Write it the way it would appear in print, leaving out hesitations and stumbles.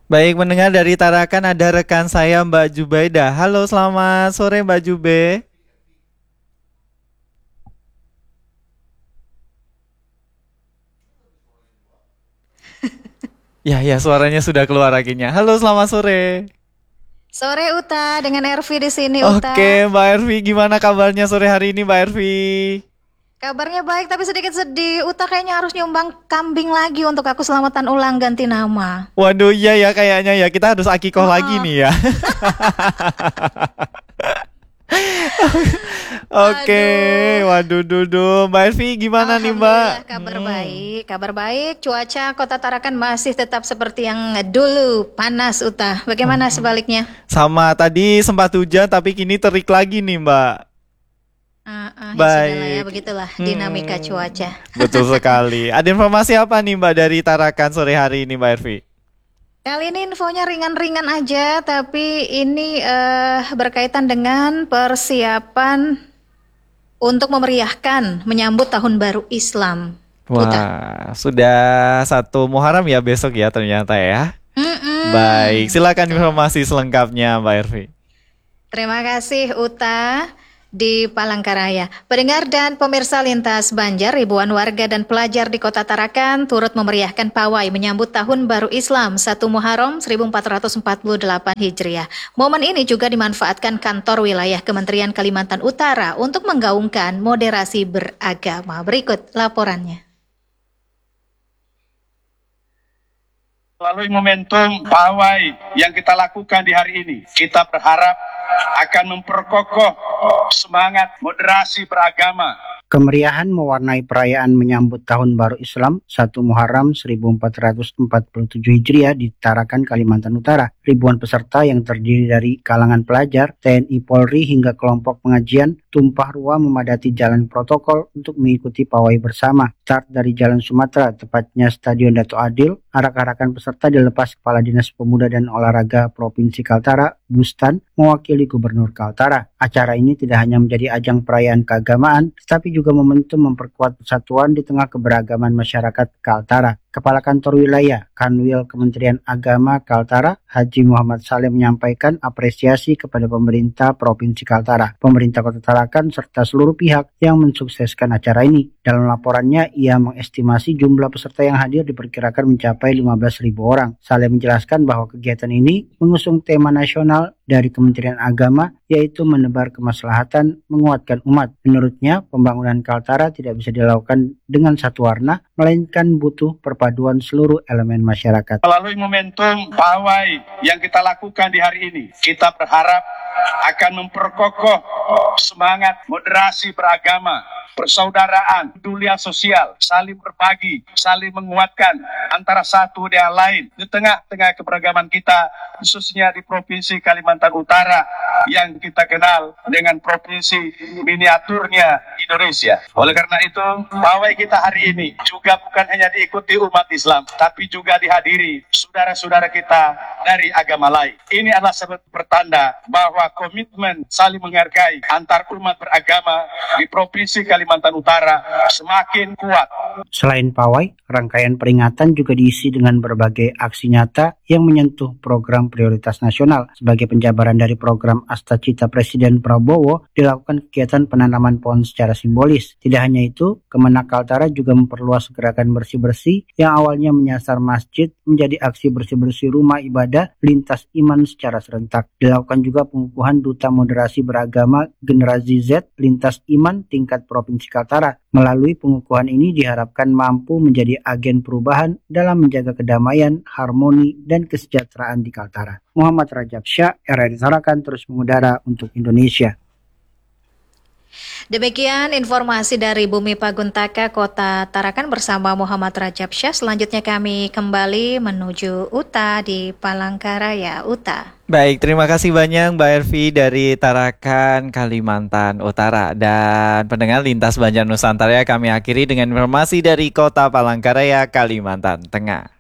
Baik, mendengar dari Tarakan ada rekan saya Mbak Jubaida. Halo, selamat sore Mbak Jube. Ya, ya, suaranya sudah keluar akhirnya. Halo, selamat sore. Sore Uta, dengan Ervi di sini Uta. Oke, Mbak Ervi, gimana kabarnya sore hari ini Mbak Ervi? Kabarnya baik tapi sedikit sedih. Uta kayaknya harus nyumbang kambing lagi untuk aku selamatan ulang ganti nama. Waduh, iya ya kayaknya ya. Kita harus akikoh lagi Heeh. nih ya. Oke, Aduh. waduh, duduh. Mbak Ervi, gimana nih Mbak? Alhamdulillah kabar baik. Kabar baik. Cuaca Kota Tarakan masih tetap seperti yang dulu, panas Uta. Bagaimana sebaliknya? Sama tadi sempat hujan tapi kini terik lagi nih Mbak. Ya sudahlah ya, Baik. begitulah dinamika Hmm, cuaca. betul sekali. Ada informasi apa nih Mbak dari Tarakan sore hari ini Mbak Ervi? Kali ini infonya ringan-ringan aja, tapi ini berkaitan dengan persiapan untuk memeriahkan menyambut Tahun Baru Islam. Uta. Wah, sudah satu Muharram ya besok ya ternyata ya. Baik, Mm-mm. silakan Betul. informasi selengkapnya Mbak Ervi. Terima kasih Uta di Palangkaraya. Pendengar dan pemirsa lintas Banjar, ribuan warga dan pelajar di Kota Tarakan turut memeriahkan pawai menyambut Tahun Baru Islam 1 Muharram 1448 Hijriah. Momen ini juga dimanfaatkan kantor wilayah Kementerian Kalimantan Utara untuk menggaungkan moderasi beragama. Berikut laporannya. Melalui momentum pawai yang kita lakukan di hari ini, kita berharap akan memperkokoh semangat moderasi beragama. Kemeriahan mewarnai perayaan menyambut Tahun Baru Islam 1 Muharram 1447 Hijriah di Tarakan, Kalimantan Utara. Ribuan peserta yang terdiri dari kalangan pelajar, TNI Polri hingga kelompok pengajian tumpah ruah memadati jalan protokol untuk mengikuti pawai bersama. Start dari Jalan Sumatera, tepatnya Stadion Dato Adil, arak-arakan peserta dilepas Kepala Dinas Pemuda dan Olahraga Provinsi Kaltara, Bustan, mewakili Gubernur Kaltara. Acara ini tidak hanya menjadi ajang perayaan keagamaan, tetapi juga momentum memperkuat persatuan di tengah keberagaman masyarakat Kaltara. Kepala Kantor Wilayah Kanwil Kementerian Agama Kaltara, Haji Muhammad Saleh menyampaikan apresiasi kepada pemerintah Provinsi Kaltara, pemerintah Kota Tarakan, serta seluruh pihak yang mensukseskan acara ini. Dalam laporannya, ia mengestimasi jumlah peserta yang hadir diperkirakan mencapai 15.000 orang. Saleh menjelaskan bahwa kegiatan ini mengusung tema nasional dari Kementerian Agama, yaitu menebar kemaslahatan, menguatkan umat. Menurutnya, pembangunan Kaltara tidak bisa dilakukan dengan satu warna, melainkan butuh perpaduan seluruh elemen masyarakat. Melalui momentum pawai yang kita lakukan di hari ini, kita berharap akan memperkokoh semangat moderasi beragama, persaudaraan, kepedulian sosial, saling berbagi, saling menguatkan antara satu dengan lain di tengah-tengah keberagaman kita, khususnya di Provinsi Kalimantan Utara yang kita kenal dengan provinsi miniaturnya Indonesia. Oleh karena itu, pawai kita hari ini juga bukan hanya diikuti umat Islam, tapi juga dihadiri saudara-saudara kita dari agama lain. Ini adalah sebuah pertanda bahwa komitmen saling menghargai antar umat beragama di Provinsi Kalimantan Utara semakin kuat. Selain pawai, rangkaian peringatan juga diisi dengan berbagai aksi nyata yang menyentuh program prioritas nasional. Sebagai penjabaran dari program Astacita Presiden Prabowo, dilakukan kegiatan penanaman pohon secara simbolis. Tidak hanya itu, Kemenak Kaltara juga memperluas gerakan bersih-bersih yang awalnya menyasar masjid menjadi aksi bersih-bersih rumah ibadah lintas iman secara serentak. Dilakukan juga pengukuhan Duta Moderasi Beragama Generasi Z lintas iman tingkat Provinsi Kaltara. Melalui pengukuhan ini diharapkan mampu menjadi agen perubahan dalam menjaga kedamaian, harmoni, dan kesejahteraan di Kaltara. Muhammad Rajab Syah, RRI Tarakan, terus mengudara untuk Indonesia. Demikian informasi dari Bumi Paguntaka Kota Tarakan bersama Muhammad Rajab Syah. Selanjutnya kami kembali menuju Uta di Palangkaraya, Uta. Baik, terima kasih banyak Mbak Ervi dari Tarakan, Kalimantan Utara. Dan pendengar lintas Banjar Nusantara, kami akhiri dengan informasi dari Kota Palangkaraya, Kalimantan Tengah.